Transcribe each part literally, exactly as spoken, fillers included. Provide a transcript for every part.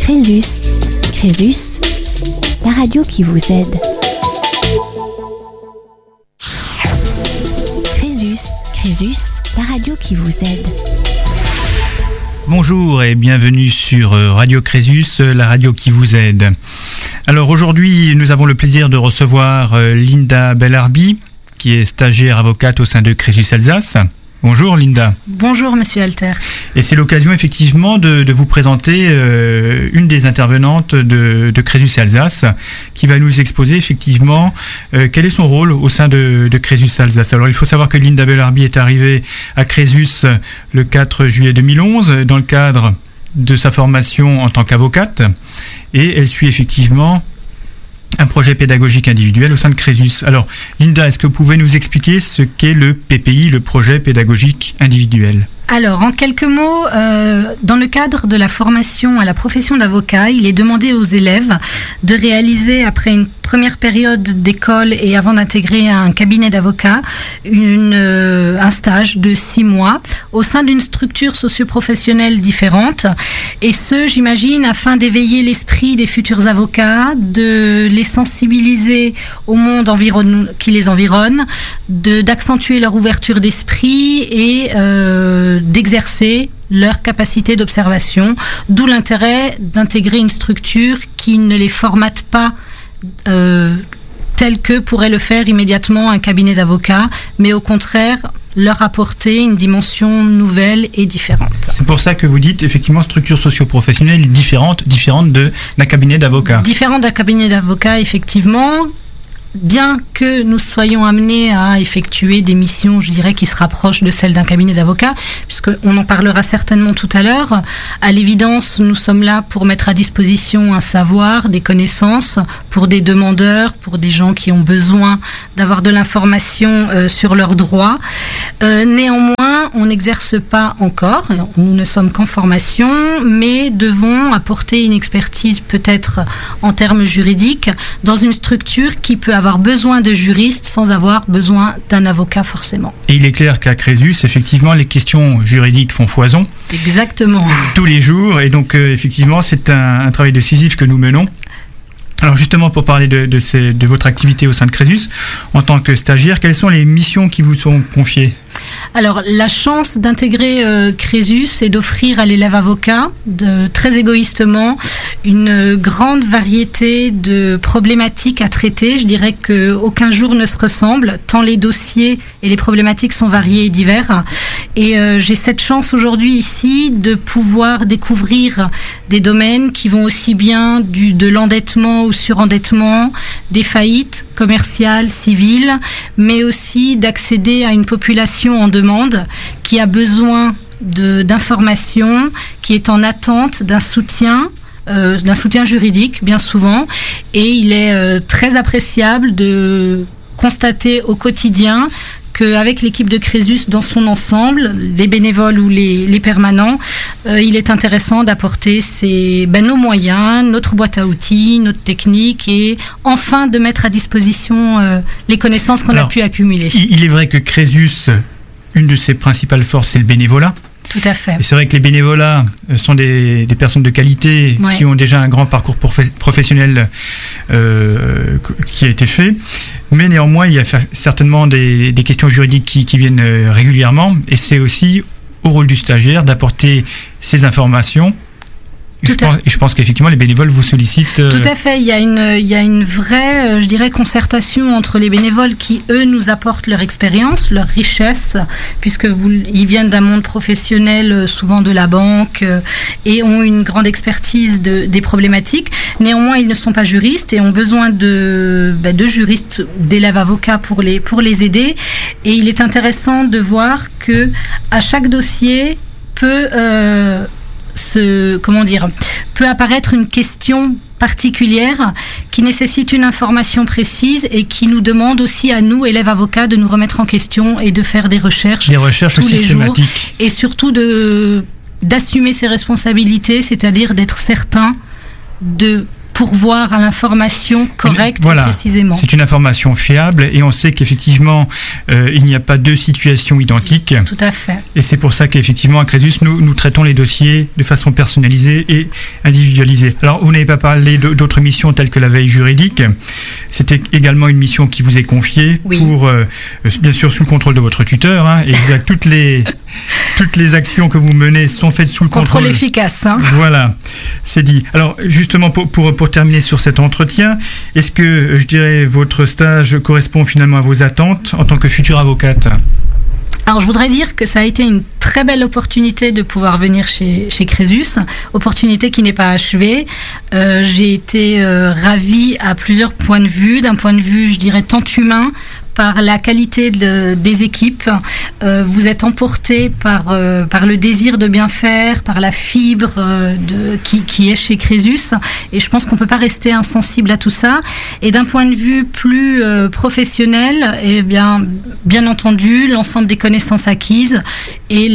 Crésus, Crésus, la radio qui vous aide. Crésus, Crésus, la radio qui vous aide. Bonjour et bienvenue sur Radio Crésus, la radio qui vous aide. Alors aujourd'hui, nous avons le plaisir de recevoir Linda Bellarbi, qui est stagiaire avocate au sein de Crésus Alsace. Bonjour Linda. Bonjour Monsieur Alter. Et c'est l'occasion effectivement de, de vous présenter euh, une des intervenantes de, de Crésus Alsace qui va nous exposer effectivement euh, quel est son rôle au sein de, de Crésus Alsace. Alors il faut savoir que Linda Bellarbi est arrivée à Crésus le quatre juillet deux mille onze dans le cadre de sa formation en tant qu'avocate et elle suit effectivement un projet pédagogique individuel au sein de Crésus. Alors, Linda, est-ce que vous pouvez nous expliquer ce qu'est le P P I, le projet pédagogique individuel ? Alors, en quelques mots, euh, dans le cadre de la formation à la profession d'avocat, il est demandé aux élèves de réaliser, après une première période d'école et avant d'intégrer un cabinet d'avocat, une, euh, un stage de six mois au sein d'une structure socio-professionnelle différente. Et ce, j'imagine, afin d'éveiller l'esprit des futurs avocats, de les sensibiliser au monde environ, qui les environne, de, d'accentuer leur ouverture d'esprit et euh, d'exercer leur capacité d'observation, d'où l'intérêt d'intégrer une structure qui ne les formate pas euh, tel que pourrait le faire immédiatement un cabinet d'avocats, mais au contraire leur apporter une dimension nouvelle et différente. C'est pour ça que vous dites effectivement structure socio-professionnelle différente, différente de, d'un cabinet d'avocats. Différente d'un cabinet d'avocats, effectivement. Bien que nous soyons amenés à effectuer des missions, je dirais, qui se rapprochent de celles d'un cabinet d'avocats, puisqu'on en parlera certainement tout à l'heure, à l'évidence, nous sommes là pour mettre à disposition un savoir, des connaissances, pour des demandeurs, pour des gens qui ont besoin d'avoir de l'information euh, sur leurs droits. Euh, néanmoins, on n'exerce pas encore, nous ne sommes qu'en formation, mais devons apporter une expertise peut-être en termes juridiques dans une structure qui peut avoir besoin de juristes sans avoir besoin d'un avocat forcément. Et il est clair qu'à Crésus, effectivement, les questions juridiques font foison. Exactement. Tous les jours, et donc euh, effectivement, c'est un, un travail décisif que nous menons. Alors justement, pour parler de, de, ces, de votre activité au sein de Crésus, en tant que stagiaire, quelles sont les missions qui vous sont confiées ? Alors, la chance d'intégrer euh, Crésus est d'offrir à l'élève avocat, de, très égoïstement, une grande variété de problématiques à traiter. Je dirais qu'aucun jour ne se ressemble, tant les dossiers et les problématiques sont variés et divers. Et euh, j'ai cette chance aujourd'hui ici de pouvoir découvrir des domaines qui vont aussi bien du, de l'endettement au surendettement, des faillites commerciales, civiles, mais aussi d'accéder à une population en demande qui a besoin de, d'informations, qui est en attente d'un soutien, euh, d'un soutien juridique bien souvent. Et il est euh, très appréciable de constater au quotidien qu'avec l'équipe de Crésus dans son ensemble, les bénévoles ou les, les permanents, euh, il est intéressant d'apporter ces, ben, nos moyens, notre boîte à outils, notre technique et enfin de mettre à disposition euh, les connaissances qu'on Alors, a pu accumuler. Il est vrai que Crésus, une de ses principales forces, c'est le bénévolat. Tout à fait. Et c'est vrai que les bénévolats sont des, des personnes de qualité ouais. qui ont déjà un grand parcours prof- professionnel euh, qui a été fait. Mais néanmoins, il y a certainement des, des questions juridiques qui, qui viennent régulièrement. Et c'est aussi au rôle du stagiaire d'apporter ces informations. Je pense, et je pense qu'effectivement les bénévoles vous sollicitent. Euh... Tout à fait. Il y a une, il y a une vraie, euh, je dirais, concertation entre les bénévoles qui eux nous apportent leur expérience, leur richesse, puisque vous, ils viennent d'un monde professionnel, souvent de la banque, euh, et ont une grande expertise de, des problématiques. Néanmoins, ils ne sont pas juristes et ont besoin de, ben, de juristes, d'élèves avocats pour les, pour les aider. Et il est intéressant de voir que à chaque dossier peut euh, Ce, comment dire, peut apparaître une question particulière qui nécessite une information précise et qui nous demande aussi à nous, élèves avocats, de nous remettre en question et de faire des recherches, des recherches tous les jours et surtout de, d'assumer ses responsabilités, c'est-à-dire d'être certain de pourvoir à l'information correcte voilà, et précisément. C'est une information fiable et on sait qu'effectivement euh, il n'y a pas deux situations identiques. Tout à fait. Et c'est pour ça qu'effectivement à Crésus nous, nous traitons les dossiers de façon personnalisée et individualisée. Alors vous n'avez pas parlé d'autres missions telles que la veille juridique. C'était également une mission qui vous est confiée oui. pour euh, bien sûr sous le contrôle de votre tuteur. Hein, et toutes les toutes les actions que vous menez sont faites sous le contrôle. Contrôle efficace. Hein. Voilà, c'est dit. Alors justement pour pour pour terminer sur cet entretien, est-ce que je dirais votre stage correspond finalement à vos attentes en tant que future avocate ? Alors je voudrais dire que ça a été une très belle opportunité de pouvoir venir chez, chez Crésus, opportunité qui n'est pas achevée. Euh, j'ai été euh, ravie à plusieurs points de vue, d'un point de vue je dirais tant humain, par la qualité de, des équipes. Euh, vous êtes emporté par, euh, par le désir de bien faire, par la fibre euh, de, qui, qui est chez Crésus. Et je pense qu'on ne peut pas rester insensible à tout ça. Et d'un point de vue plus euh, professionnel, eh bien, bien entendu, l'ensemble des connaissances acquises et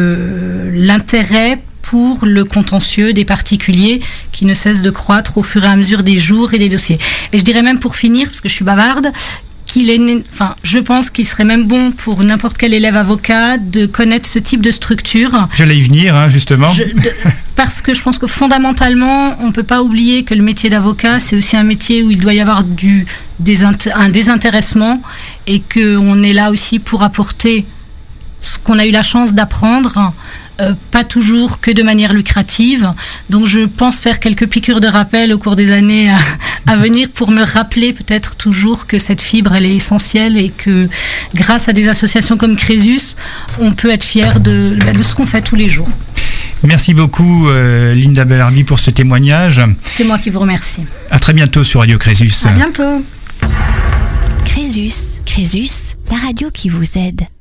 le, l'intérêt pour le contentieux des particuliers qui ne cesse de croître au fur et à mesure des jours et des dossiers. Et je dirais même pour finir, parce que je suis bavarde, qu'il est, enfin, je pense qu'il serait même bon pour n'importe quel élève avocat de connaître ce type de structure. J'allais y venir, hein, justement. Je, de, parce que je pense que fondamentalement, on ne peut pas oublier que le métier d'avocat, c'est aussi un métier où il doit y avoir du, des, un désintéressement et qu'on est là aussi pour apporter ce qu'on a eu la chance d'apprendre. Euh, pas toujours que de manière lucrative. Donc je pense faire quelques piqûres de rappel au cours des années à, à venir pour me rappeler peut-être toujours que cette fibre elle est essentielle et que grâce à des associations comme Crésus, on peut être fier de, de ce qu'on fait tous les jours. Merci beaucoup euh, Linda Bellarbi pour ce témoignage. C'est moi qui vous remercie. À très bientôt sur Radio Crésus. À bientôt. Crésus, Crésus, la radio qui vous aide.